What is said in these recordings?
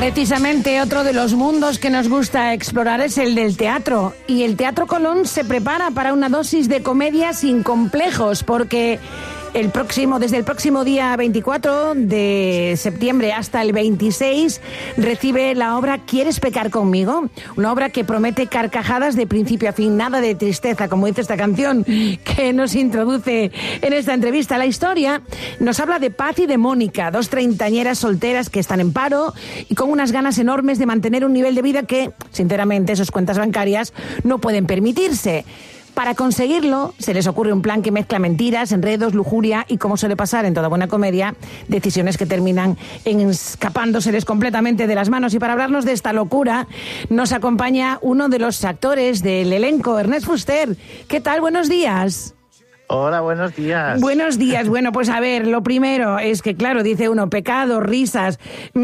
Precisamente otro de los mundos que nos gusta explorar es el del teatro. Y el Teatro Colón se prepara para una dosis de comedia sin complejos, porque desde el próximo día 24 de septiembre hasta el 26 recibe la obra ¿Quieres pecar conmigo? Una obra que promete carcajadas de principio a fin, nada de tristeza, como dice esta canción que nos introduce en esta entrevista. La historia nos habla de Paz y de Mónica, dos treintañeras solteras que están en paro y con unas ganas enormes de mantener un nivel de vida que, sinceramente, sus cuentas bancarias no pueden permitirse. Para conseguirlo, se les ocurre un plan que mezcla mentiras, enredos, lujuria y, como suele pasar en toda buena comedia, decisiones que terminan escapándoseles completamente de las manos. Y para hablarnos de esta locura, nos acompaña uno de los actores del elenco, Ernest Fuster. ¿Qué tal? Buenos días. Hola, buenos días. Buenos días. Bueno, pues a ver, lo primero es que, claro, dice uno, pecado, risas.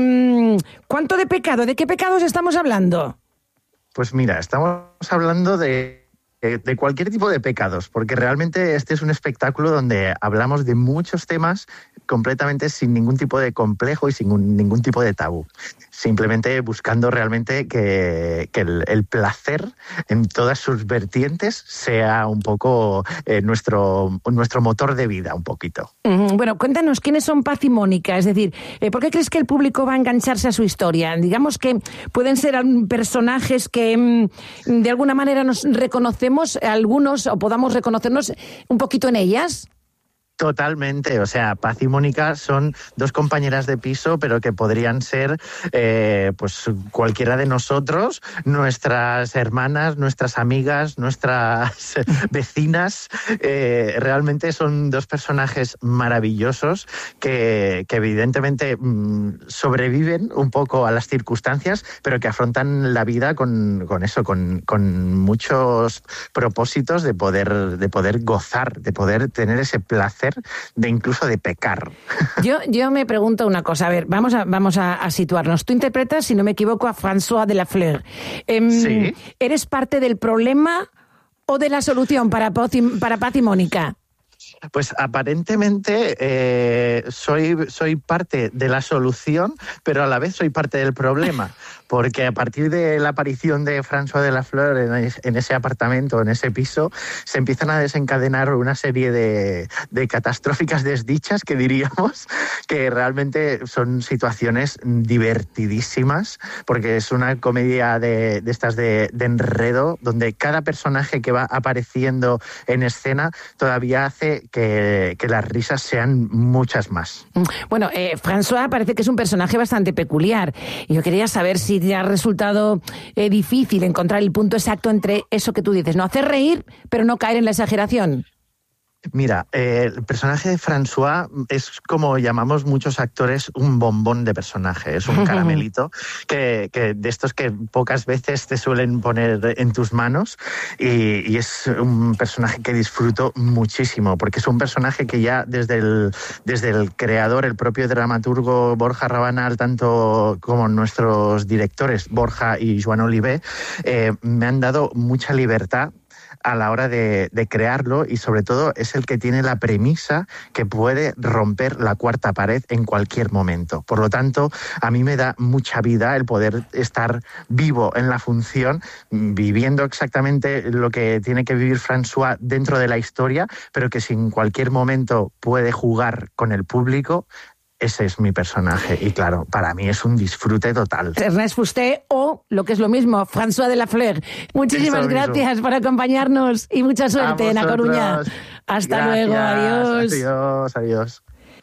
¿Cuánto de pecado? ¿De qué pecados estamos hablando? Pues mira, estamos hablando de cualquier tipo de pecados, porque realmente este es un espectáculo donde hablamos de muchos temas completamente sin ningún tipo de complejo y sin ningún tipo de tabú. Simplemente buscando realmente que el placer en todas sus vertientes sea un poco nuestro motor de vida, un poquito. Bueno, cuéntanos, ¿quiénes son Paz y Mónica? Es decir, ¿por qué crees que el público va a engancharse a su historia? Digamos que pueden ser personajes que de alguna manera nos reconocemos algunos o podamos reconocernos un poquito en ellas. Totalmente, o sea, Paz y Mónica son dos compañeras de piso, pero que podrían ser pues cualquiera de nosotros, nuestras hermanas, nuestras amigas, nuestras vecinas. Realmente son dos personajes maravillosos que evidentemente sobreviven un poco a las circunstancias, pero que afrontan la vida con muchos propósitos de poder gozar, de poder tener ese placer de incluso de pecar. Yo me pregunto una cosa, a ver, vamos a situarnos. Tú interpretas, si no me equivoco, a François de la Fleur. Sí. ¿Eres parte del problema o de la solución para Paz y Mónica? Pues aparentemente soy parte de la solución, pero a la vez soy parte del problema, porque a partir de la aparición de François de la Fleur en ese apartamento, en ese piso, se empiezan a desencadenar una serie de catastróficas desdichas, que diríamos, que realmente son situaciones divertidísimas, porque es una comedia de estas de enredo, donde cada personaje que va apareciendo en escena todavía hace que las risas sean muchas más. Bueno, François parece que es un personaje bastante peculiar. Yo quería saber si te ha resultado difícil encontrar el punto exacto entre eso que tú dices, no hacer reír, pero no caer en la exageración. Mira, el personaje de François es, como llamamos muchos actores, un bombón de personaje. Es un caramelito que de estos que pocas veces te suelen poner en tus manos, y es un personaje que disfruto muchísimo, porque es un personaje que ya desde el creador, el propio dramaturgo Borja Rabanal, tanto como nuestros directores Borja y Joan Oliver, me han dado mucha libertad a la hora de crearlo, y sobre todo es el que tiene la premisa que puede romper la cuarta pared en cualquier momento. Por lo tanto, a mí me da mucha vida el poder estar vivo en la función, viviendo exactamente lo que tiene que vivir François dentro de la historia, pero que si en cualquier momento puede jugar con el público. Ese es mi personaje y, claro, para mí es un disfrute total. Ernest Fuster, o lo que es lo mismo, François de la Fleur. Muchísimas gracias por acompañarnos y mucha suerte en A Coruña. Hasta luego, adiós. Adiós.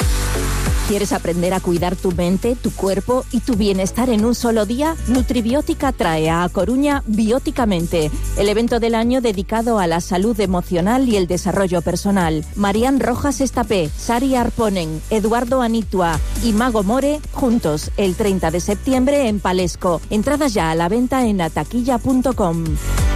¿Quieres aprender a cuidar tu mente, tu cuerpo y tu bienestar en un solo día? Nutribiótica trae a Coruña Bióticamente, el evento del año dedicado a la salud emocional y el desarrollo personal. Marian Rojas Estapé, Sari Arponen, Eduardo Anitua y Mago More, juntos el 30 de septiembre en Palesco. Entradas ya a la venta en ataquilla.com.